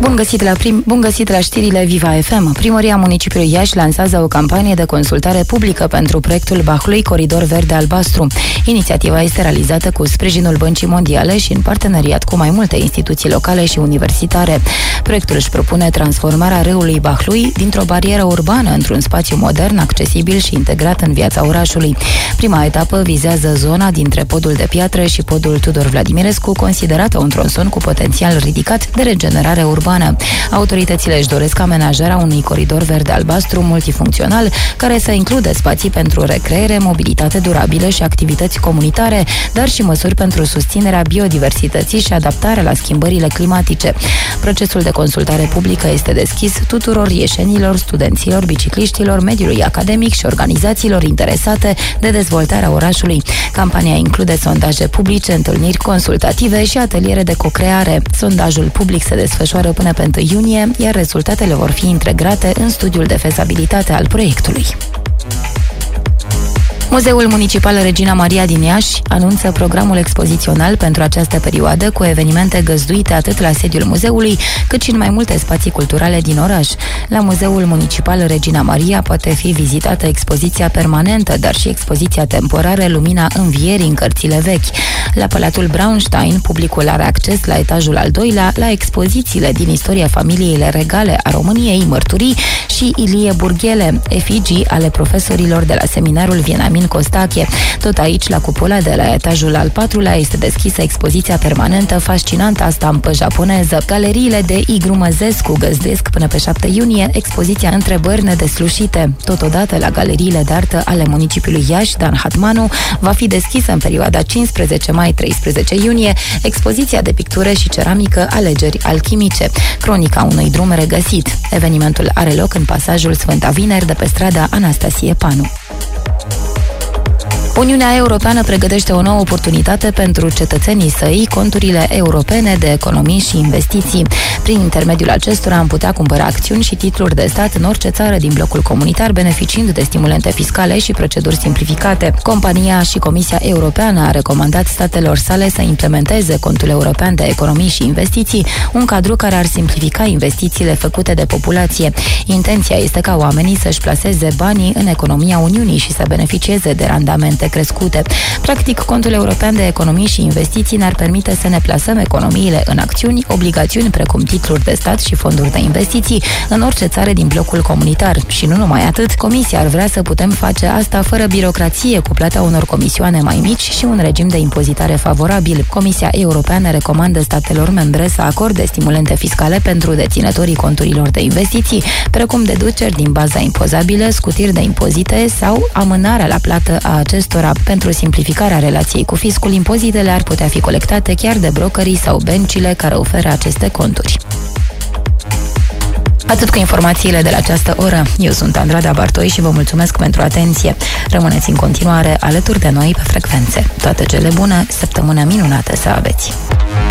Bun găsit la știrile Viva FM. Primăria municipiului Iași lansează o campanie de consultare publică pentru proiectul Bahlui Coridor Verde-Albastru. Inițiativa este realizată cu sprijinul Băncii Mondiale și în parteneriat cu mai multe instituții locale și universitare. Proiectul își propune transformarea râului Bahlui dintr-o barieră urbană într-un spațiu modern, accesibil și integrat în viața orașului. Prima etapă vizează zona dintre podul de piatră și podul Tudor Vladimirescu, considerată un tronson cu potențial ridicat de regenerare urbană. Autoritățile își doresc amenajarea unui coridor verde-albastru multifuncțional, care să includă spații pentru recreere, mobilitate durabilă și activități comunitare, dar și măsuri pentru susținerea biodiversității și adaptarea la schimbările climatice. Procesul de consultare publică este deschis tuturor ieșenilor, studenților, bicicliștilor, mediului academic și organizațiilor interesate de dezvoltarea orașului. Campania include sondaje publice, întâlniri consultative și ateliere de co-creare. Sondajul public se desfășoară până pe 1 iunie, iar rezultatele vor fi integrate în studiul de fezabilitate al proiectului. Muzeul Municipal Regina Maria din Iași anunță programul expozițional pentru această perioadă, cu evenimente găzduite atât la sediul muzeului, cât și în mai multe spații culturale din oraș. La Muzeul Municipal Regina Maria poate fi vizitată expoziția permanentă, dar și expoziția temporară Lumina Învierii în cărțile vechi. La Palatul Braunstein, publicul are acces la etajul al doilea la expozițiile din istoria familiei regale a României, mărturii și Ilie Burghele, efigii ale profesorilor de la seminarul Vienamin Costache. Tot aici, la cupola de la etajul al patrulea, este deschisă expoziția permanentă fascinantă stampă japoneză. Galeriile de Igru Măzescu găzduiesc până pe 7 iunie expoziția Întrebări nedeslușite. Totodată, la galeriile de artă ale municipiului Iași, Dan Hatmanu, va fi deschisă în perioada 15 mai-13 iunie expoziția de pictură și ceramică Alegeri alchimice, cronica unui drum regăsit. Evenimentul are loc în pasajul Sfânta Vineri de pe strada Anastasie Panu. Uniunea Europeană pregătește o nouă oportunitate pentru cetățenii săi, conturile europene de economii și investiții. Prin intermediul acestora am putea cumpăra acțiuni și titluri de stat în orice țară din blocul comunitar, beneficiind de stimulente fiscale și proceduri simplificate. Compania și Comisia Europeană a recomandat statelor sale să implementeze contul european de economii și investiții, un cadru care ar simplifica investițiile făcute de populație. Intenția este ca oamenii să-și plaseze banii în economia Uniunii și să beneficieze de randamente crescute. Practic, contul european de economii și investiții ne-ar permite să ne plasăm economiile în acțiuni, obligațiuni precum titluri de stat și fonduri de investiții în orice țară din blocul comunitar. Și nu numai atât, Comisia ar vrea să putem face asta fără birocrație, cu plata unor comisioane mai mici și un regim de impozitare favorabil. Comisia Europeană recomandă statelor membre să acorde stimulente fiscale pentru deținătorii conturilor de investiții, precum deduceri din baza impozabilă, scutiri de impozite sau amânarea la plată a acestora. Pentru simplificarea relației cu fiscul, impozitele ar putea fi colectate chiar de brokerii sau băncile care oferă aceste conturi. Atât cu informațiile de la această oră. Eu sunt Andrada Bartoi și vă mulțumesc pentru atenție. Rămâneți în continuare alături de noi pe frecvențe. Toate cele bune, săptămână minunată să aveți!